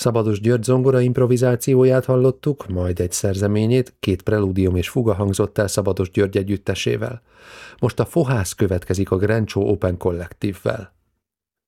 Szabados György zongora improvizációját hallottuk, majd egy szerzeményét, 2 prelúdium és fuga hangzott el Szabados György együttesével. Most a Fohász következik a Grencsó Open Collective-vel.